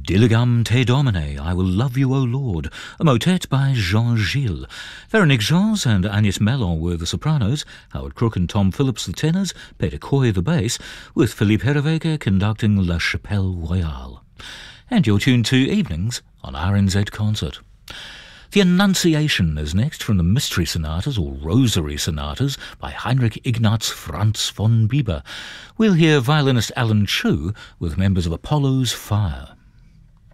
Diligam te Domine, I Will Love You, O Lord, a motet by Jean Gilles. Véronique Gens and Agnès Mellon were the sopranos, Howard Crook and Tom Phillips the tenors, Peter Coy the bass, with Philippe Herreweghe conducting La Chapelle Royale. And you're tuned to Evenings on RNZ Concert. The Annunciation is next from the Mystery Sonatas or Rosary Sonatas by Heinrich Ignaz Franz von Bieber. We'll hear violinist Alan Chu with members of Apollo's Fire.